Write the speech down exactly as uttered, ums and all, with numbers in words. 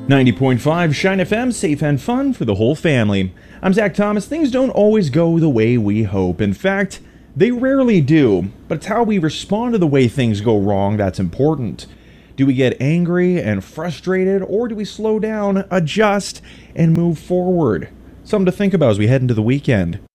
ninety point five Shine F M, safe and fun for the whole family. I'm Zach Thomas. Things don't always go the way we hope. In fact, they rarely do. But it's how we respond to the way things go wrong that's important. Do we get angry and frustrated, or do we slow down, adjust, and move forward? Something to think about as we head into the weekend.